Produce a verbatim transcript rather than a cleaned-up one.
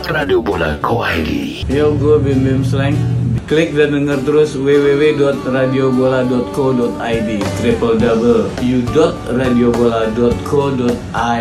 radiobola dot co dot id. Yo, gue Bim Bim Slang. Klik dan denger terus w w w dot radiobola dot co dot id, triple w dot radiobola dot co dot id.